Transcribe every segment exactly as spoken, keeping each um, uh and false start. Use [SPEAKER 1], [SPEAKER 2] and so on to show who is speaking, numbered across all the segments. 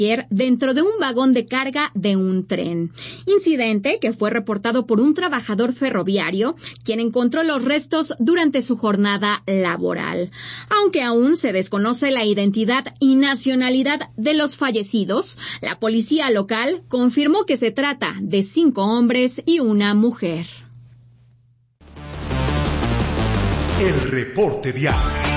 [SPEAKER 1] dentro de un vagón de carga de un tren. Incidente que fue reportado por un trabajador ferroviario, quien encontró los restos durante su jornada laboral. Aunque aún se desconoce la identidad y nacionalidad de los fallecidos, la policía local confirmó que se trata de cinco hombres y una mujer.
[SPEAKER 2] El reporte vial.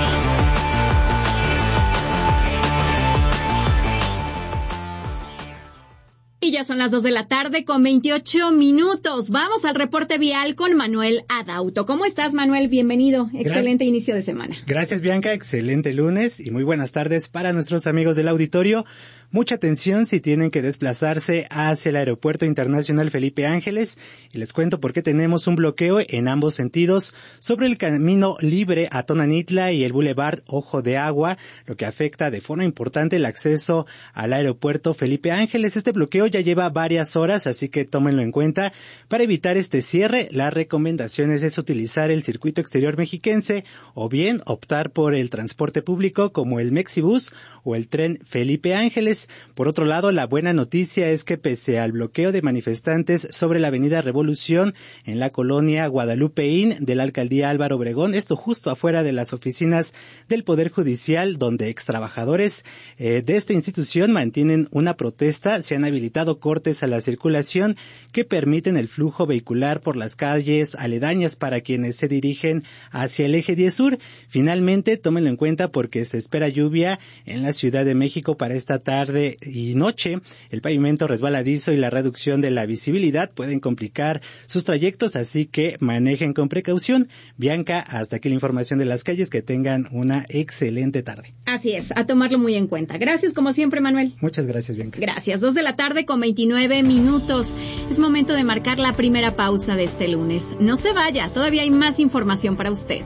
[SPEAKER 1] Y ya son las dos de la tarde con veintiocho minutos. Vamos al reporte vial con Manuel Adauto. ¿Cómo estás, Manuel? Bienvenido. Excelente Gra- inicio de semana.
[SPEAKER 3] Gracias, Bianca. Excelente lunes y muy buenas tardes para nuestros amigos del auditorio. Mucha atención si tienen que desplazarse hacia el Aeropuerto Internacional Felipe Ángeles. Y les cuento por qué tenemos un bloqueo en ambos sentidos sobre el camino libre a Tonanitla y el Boulevard Ojo de Agua, lo que afecta de forma importante el acceso al Aeropuerto Felipe Ángeles. Este bloqueo ya lleva varias horas, así que tómenlo en cuenta. Para evitar este cierre, las recomendaciones es utilizar el circuito exterior mexiquense o bien optar por el transporte público como el Mexibus o el tren Felipe Ángeles. Por otro lado, la buena noticia es que pese al bloqueo de manifestantes sobre la avenida Revolución en la colonia Guadalupeín de la alcaldía Álvaro Obregón, esto justo afuera de las oficinas del Poder Judicial, donde extrabajadores eh, de esta institución mantienen una protesta, se han habilitado cortes a la circulación que permiten el flujo vehicular por las calles aledañas para quienes se dirigen hacia el eje diez sur. Finalmente, tómenlo en cuenta porque se espera lluvia en la Ciudad de México para esta tarde y noche. El pavimento resbaladizo y la reducción de la visibilidad pueden complicar sus trayectos, así que manejen con precaución. Bianca, hasta aquí la información de las calles. Que tengan una excelente tarde.
[SPEAKER 1] Así es, a tomarlo muy en cuenta. Gracias como siempre, Manuel.
[SPEAKER 3] Muchas gracias, Bianca.
[SPEAKER 1] Gracias. Dos de la tarde con veintinueve minutos. Es momento de marcar la primera pausa de este lunes. No se vaya, todavía hay más información para usted.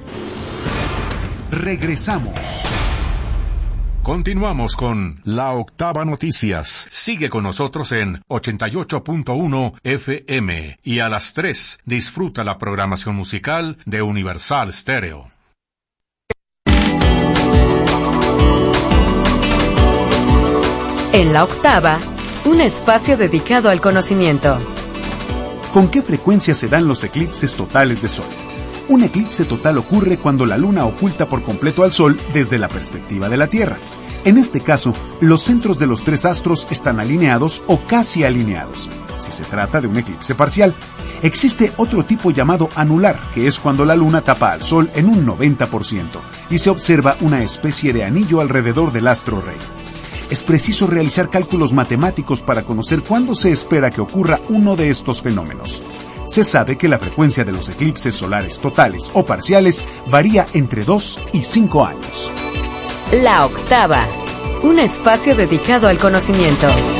[SPEAKER 2] Regresamos.
[SPEAKER 4] Continuamos con La Octava Noticias. Sigue con nosotros en ochenta y ocho punto uno F M y a las tres disfruta la programación musical de Universal Stereo.
[SPEAKER 5] En La Octava, un espacio dedicado al conocimiento.
[SPEAKER 6] ¿Con qué frecuencia se dan los eclipses totales de sol? Un eclipse total ocurre cuando la luna oculta por completo al sol desde la perspectiva de la Tierra. En este caso, los centros de los tres astros están alineados o casi alineados, si se trata de un eclipse parcial. Existe otro tipo llamado anular, que es cuando la luna tapa al sol en un noventa por ciento y se observa una especie de anillo alrededor del astro rey. Es preciso realizar cálculos matemáticos para conocer cuándo se espera que ocurra uno de estos fenómenos. Se sabe que la frecuencia de los eclipses solares totales o parciales varía entre dos y cinco años.
[SPEAKER 5] La Octava, un espacio dedicado al conocimiento.